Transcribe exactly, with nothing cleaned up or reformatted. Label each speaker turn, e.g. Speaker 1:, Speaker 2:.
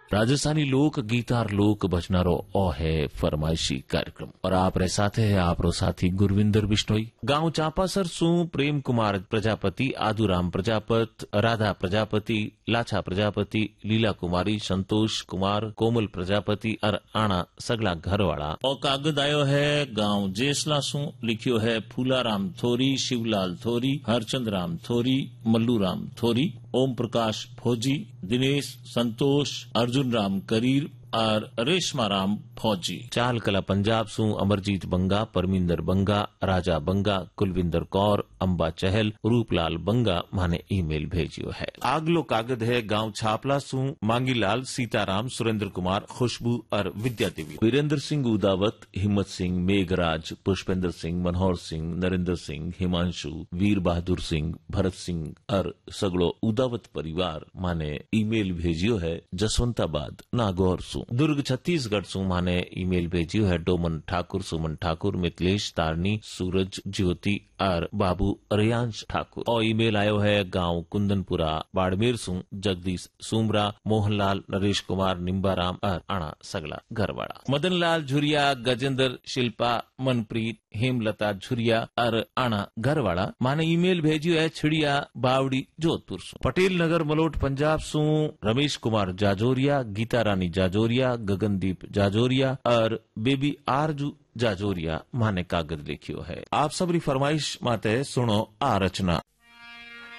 Speaker 1: राजस्थानी लोक गीतार लोक भजनारो ओ है फरमाइशी कार्यक्रम और आप रे साथे है आप रो साथी गुरविंदर बिश्नोई। गांव चांपासर सु प्रेम कुमार प्रजापति, आदुराम प्रजापत, राधा प्रजापति, लाछा प्रजापति, लीला कुमारी, संतोष कुमार, कोमल प्रजापति और आना सगला घरवाला। और कागज आयो है गांव जेसला सु, लिखियो है फूलाराम थोरी, शिवलाल थोरी, हरचंद राम थोरी, मल्लू राम थोरी, ओम प्रकाश फौजी, दिनेश संतोष, अर्जुन राम करीर और रेशमा राम फौजी। चाल कला पंजाब सु अमरजीत बंगा, परमिंदर बंगा, राजा बंगा, कुलविंदर कौर, अंबा चहल, रूपलाल बंगा माने ईमेल भेजियो है। आगलो कागज है गांव छापला सु मांगीलाल, सीताराम, सुरेंद्र कुमार, खुशबू और विद्या देवी। वीरेंद्र सिंह उदावत, हिम्मत सिंह, मेघराज, पुष्पेंद्र सिंह, मनोहर सिंह, नरेंद्र सिंह, हिमांशु, वीर बहादुर सिंह, भरत सिंह और सगड़ो उदावत परिवार माने ईमेल भेजियो है जसवंताबाद नागौर सु। दुर्ग छत्तीसगढ़ सु माने ईमेल भेजियो है डोमन ठाकुर, सुमन ठाकुर, मिथिलेश तारनी, सूरज ज्योति और बाबू रियांश ठाकुर। और ईमेल आयो है गांव कुंदनपुरा बाड़मेर सु जगदीश सुमरा, मोहनलाल, नरेश कुमार, निम्बाराम और आना सगला घरवाड़ा। मदन लाल झुरिया, गजेंद्र, शिल्पा, मनप्रीत, हेमलता झुरिया और आना घरवाड़ा माने ईमेल भेजियो है छिड़िया बावड़ी जोधपुर सु। पटेल नगर मलोट पंजाब सु रमेश कुमार जाजोरिया, गीता रानी जाजोरिया, गगनदीप जाजोरिया और बेबी आरजू जाजोरिया माने कागज लिखियो है। आप सबरी फरमाइश माते सुनो आ रचना।